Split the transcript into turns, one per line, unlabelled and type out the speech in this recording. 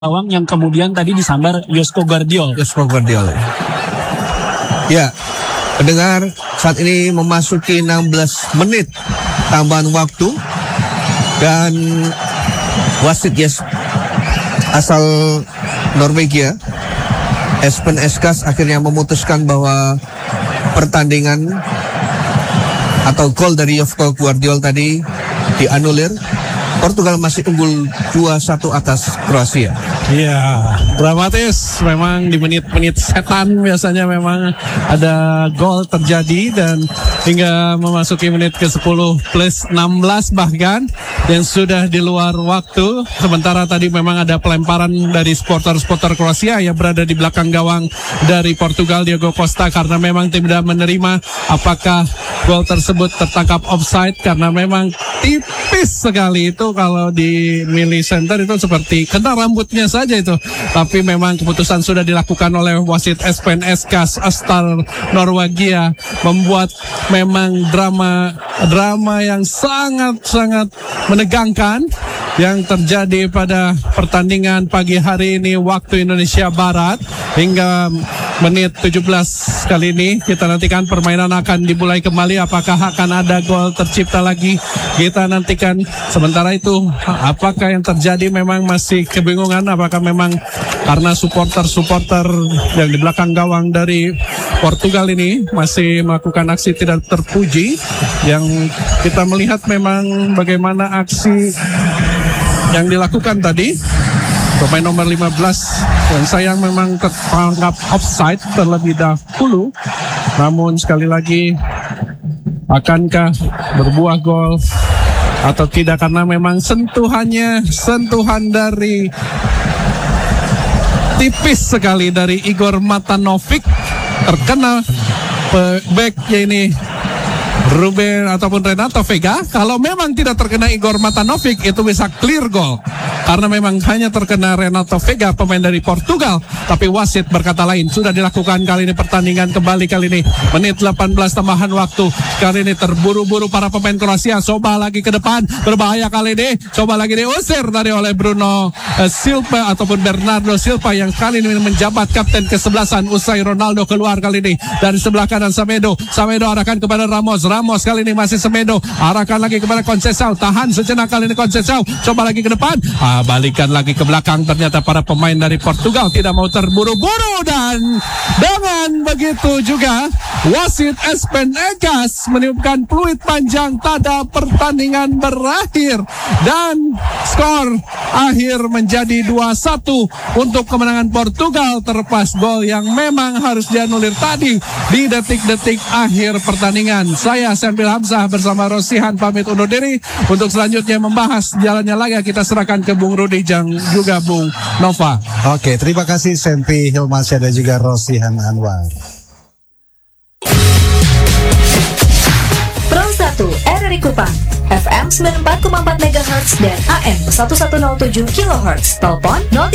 gawang yang kemudian tadi disambar Josko Gvardiol.
Ya, pendengar, saat ini memasuki 16 menit tambahan waktu dan wasit asal Norwegia, Espen Eskas, akhirnya memutuskan bahwa pertandingan atau gol dari Josko Gvardiol tadi dianulir. Portugal masih unggul 2-1 atas Kroasia.
Iya, dramatis memang di menit-menit setan biasanya memang ada gol terjadi dan hingga memasuki menit ke-10 plus 16 bahkan yang sudah di luar waktu. Sementara tadi memang ada pelemparan dari supporter Kroasia yang berada di belakang gawang dari Portugal, Diego Costa, karena memang tidak menerima apakah gol tersebut tertangkap offside karena memang tipis sekali itu. Kalau di Mili Center itu seperti kena rambutnya saja itu. Tapi memang keputusan sudah dilakukan oleh wasit Espen Eskas asal Norwegia, membuat memang drama yang sangat menegangkan yang terjadi pada pertandingan pagi hari ini waktu Indonesia Barat. Hingga menit 17 kali ini kita nantikan permainan akan dimulai kembali. Apakah akan ada gol tercipta lagi? Kita nantikan. Sementara itu apakah yang terjadi memang masih kebingungan. Apakah memang karena supporter yang di belakang gawang dari Portugal ini masih melakukan aksi tidak terpuji. Yang kita melihat memang bagaimana aksi yang dilakukan tadi. Pemain nomor 15 yang sayang memang tertangkap offside terlebih dahulu. Namun sekali lagi, akankah berbuah gol atau tidak, karena memang sentuhan dari tipis sekali dari Igor Matanovic terkena backnya ini Ruben ataupun Renato Vega. Kalau memang tidak terkena Igor Matanovic, itu bisa clear goal. Karena memang hanya terkena Renato Vega, pemain dari Portugal. Tapi wasit berkata lain. Sudah dilakukan kali ini pertandingan kembali kali ini. Menit 18 tambahan waktu. Kali ini terburu-buru para pemain Kroasia. Coba lagi ke depan. Berbahaya kali ini. Coba lagi diusir dari oleh Bruno Silva ataupun Bernardo Silva yang kali ini menjabat kapten ke-11 usai Ronaldo keluar kali ini. Dari sebelah kanan Semedo arahkan kepada Ramos kali ini masih Semedo. Arahkan lagi kepada Conceição. Tahan sejenak kali ini Conceição. Coba lagi ke depan. Balikan lagi ke belakang. Ternyata para pemain dari Portugal tidak mau terburu-buru, dan dengan begitu juga wasit Espen Eskas meniupkan peluit panjang tanda pertandingan berakhir, dan skor akhir menjadi 2-1 untuk kemenangan Portugal, terlepas gol yang memang harus dianulir tadi di detik-detik akhir pertandingan. Saya Senpil Hamzah bersama Rosihan pamit undur diri. Untuk selanjutnya membahas jalannya laga, kita serahkan ke Bung Rudi dan juga Bung Nova.
Oke, terima kasih Sempi Hilmansyah dan juga Rosihan Anwar.
Pro 1 RRI Kupang, FM 94,4 MHz dan AM 1107 kHz. Telepon